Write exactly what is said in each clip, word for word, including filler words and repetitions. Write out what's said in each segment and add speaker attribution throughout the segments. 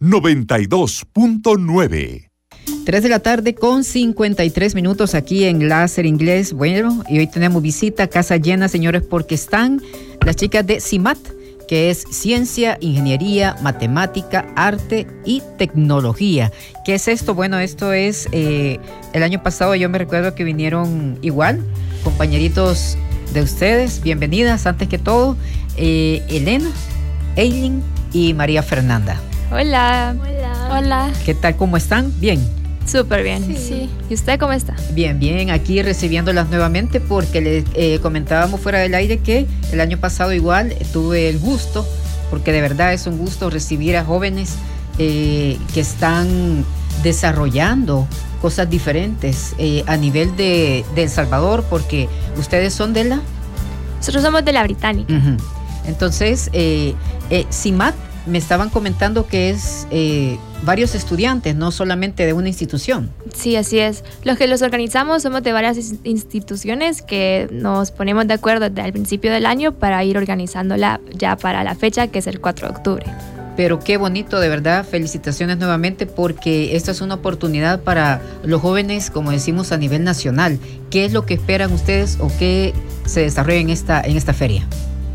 Speaker 1: noventa y dos punto nueve.
Speaker 2: tres de la tarde con cincuenta y tres minutos aquí en Láser Inglés. Bueno, y hoy tenemos visita, casa llena, señores, porque están las chicas de CIMAT, que es Ciencia, Ingeniería, Matemática, Arte y Tecnología. ¿Qué es esto? Bueno, esto es, eh, el año pasado yo me recuerdo que vinieron igual, compañeritos de ustedes. Bienvenidas, antes que todo, eh, Elena, Eileen y María Fernanda.
Speaker 3: Hola. Hola. Hola.
Speaker 2: ¿Qué tal? ¿Cómo están? Bien.
Speaker 3: Súper bien.
Speaker 4: Sí.
Speaker 3: sí. ¿Y usted cómo está?
Speaker 2: Bien, bien. Aquí recibiéndolas nuevamente porque les eh, comentábamos fuera del aire que el año pasado igual tuve el gusto, porque de verdad es un gusto recibir a jóvenes eh, que están desarrollando cosas diferentes eh, a nivel de, de El Salvador, porque ustedes son de la...
Speaker 3: Nosotros somos de la Británica.
Speaker 2: Uh-huh. Entonces, eh, eh, CIMAT, me estaban comentando que es eh, varios estudiantes, no solamente de una institución.
Speaker 3: Sí, así es. Los que los organizamos somos de varias instituciones que nos ponemos de acuerdo desde el principio del año para ir organizándola ya para la fecha, que es el cuatro de octubre.
Speaker 2: Pero qué bonito, de verdad, felicitaciones nuevamente, porque esta es una oportunidad para los jóvenes, como decimos, a nivel nacional. ¿Qué es lo que esperan ustedes o qué se desarrolla en esta, en esta feria?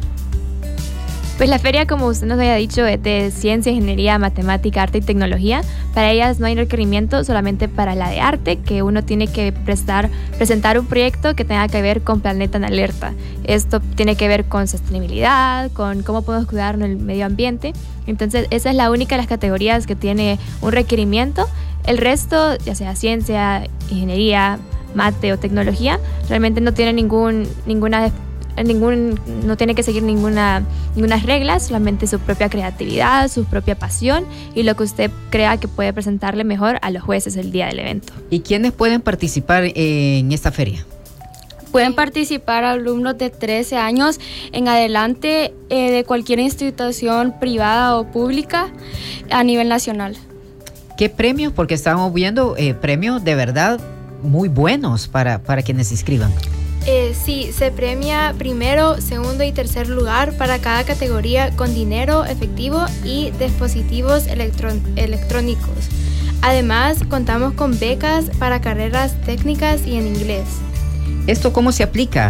Speaker 3: Pues la feria, como usted nos había dicho, es de Ciencia, Ingeniería, Matemática, Arte y Tecnología. Para ellas no hay requerimiento, solamente para la de Arte, que uno tiene que prestar, presentar un proyecto que tenga que ver con Planeta en Alerta. Esto tiene que ver con sostenibilidad, con cómo podemos cuidar el medio ambiente. Entonces, esa es la única de las categorías que tiene un requerimiento. El resto, ya sea Ciencia, Ingeniería, Mate o Tecnología, realmente no tiene ningún, ninguna Ningún, no tiene que seguir ninguna, ninguna regla, solamente su propia creatividad, su propia pasión y lo que usted crea que puede presentarle mejor a los jueces el día del evento.
Speaker 2: ¿Y quiénes pueden participar en esta feria?
Speaker 4: Pueden participar alumnos de trece años en adelante eh, de cualquier institución privada o pública a nivel nacional.
Speaker 2: ¿Qué premios? Porque estamos viendo eh, premios de verdad muy buenos para, para quienes se inscriban.
Speaker 5: Eh, sí, se premia primero, segundo y tercer lugar para cada categoría con dinero efectivo y dispositivos electro- electrónicos. Además, contamos con becas para carreras técnicas y en inglés.
Speaker 2: ¿Esto cómo se aplica?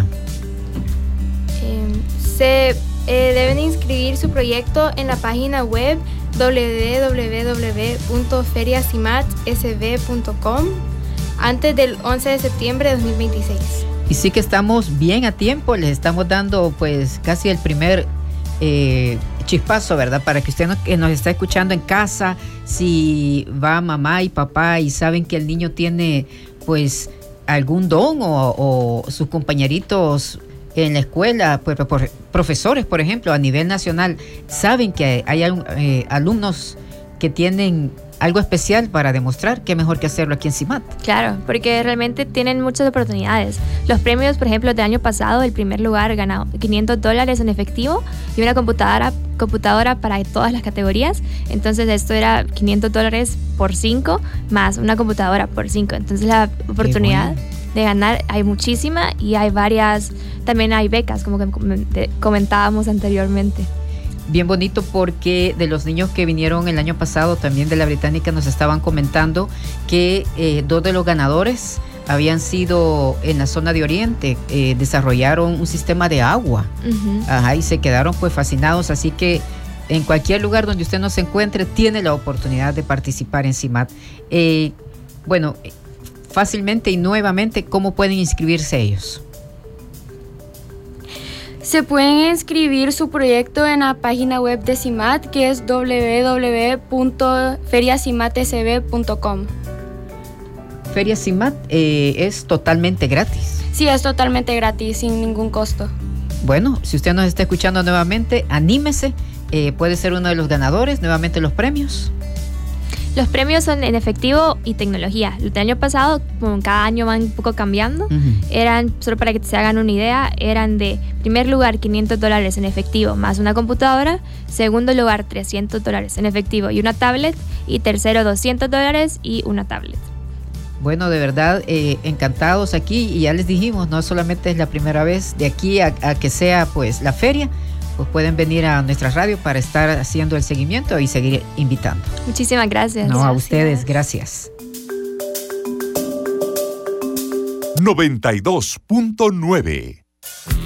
Speaker 5: Eh, se eh, deben inscribir su proyecto en la página web doble u doble u doble u punto feria cimat s b punto com antes del once de septiembre de dos mil veintiséis.
Speaker 2: Y sí que estamos bien a tiempo, les estamos dando pues casi el primer eh, chispazo, ¿verdad? Para que usted no, que nos está escuchando en casa, si va mamá y papá y saben que el niño tiene pues algún don o, o sus compañeritos en la escuela, pues, por, profesores, por ejemplo, a nivel nacional, saben que hay eh, alumnos que tienen algo especial para demostrar, qué mejor que hacerlo aquí en CIMAT.
Speaker 3: Claro, porque realmente tienen muchas oportunidades. Los premios, por ejemplo, del año pasado, el primer lugar ganó quinientos dólares en efectivo y una computadora, computadora para todas las categorías. Entonces esto era quinientos dólares por cinco más una computadora por cinco. Entonces la oportunidad de ganar hay muchísima y hay varias, también hay becas, como que comentábamos anteriormente.
Speaker 2: Bien bonito, porque de los niños que vinieron el año pasado también de la Británica nos estaban comentando que eh, dos de los ganadores habían sido en la zona de Oriente, eh, desarrollaron un sistema de agua. Uh-huh. Ajá, y se quedaron pues fascinados, así que en cualquier lugar donde usted no se encuentre tiene la oportunidad de participar en CIMAT. Eh, bueno, fácilmente y nuevamente, ¿cómo pueden inscribirse ellos?
Speaker 4: Se pueden inscribir su proyecto en la página web de CIMAT, que es doble u doble u doble u punto feria cimat s b punto com.
Speaker 2: Feria CIMAT eh, es totalmente gratis.
Speaker 4: Sí, es totalmente gratis, sin ningún costo.
Speaker 2: Bueno, si usted nos está escuchando nuevamente, anímese, eh, puede ser uno de los ganadores. Nuevamente los premios.
Speaker 3: Los premios son en efectivo y tecnología. El año pasado, como cada año van un poco cambiando, uh-huh. eran, solo para que se hagan una idea, eran de primer lugar quinientos dólares en efectivo más una computadora, segundo lugar trescientos dólares en efectivo y una tablet, y tercero doscientos dólares y una tablet.
Speaker 2: Bueno, de verdad, eh, encantados aquí, y ya les dijimos, no solamente es la primera vez de aquí a, a que sea pues la feria, pues pueden venir a nuestra radio para estar haciendo el seguimiento y seguir invitando.
Speaker 3: Muchísimas gracias.
Speaker 2: No,
Speaker 3: gracias.
Speaker 2: a ustedes, gracias.
Speaker 1: noventa y dos punto nueve